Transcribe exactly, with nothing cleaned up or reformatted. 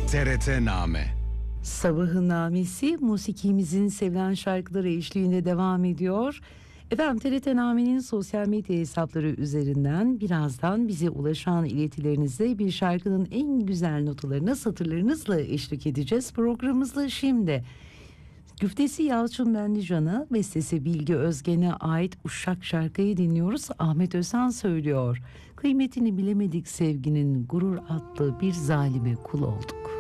T R T-Name. Sabahın namesi musikimizin sevilen şarkıları eşliğinde devam ediyor. Efendim T R T-Name'nin sosyal medya hesapları üzerinden birazdan bize ulaşan iletilerinizde bir şarkının en güzel notalarına satırlarınızla eşlik edeceğiz. Programımızda şimdi güftesi Yalçın Benlican'a, bestesi Bilge Özgen'e ait Uşak şarkıyı dinliyoruz. Ahmet Özhan söylüyor. Kıymetini bilemedik sevginin, gurur atlı bir zalime kul olduk.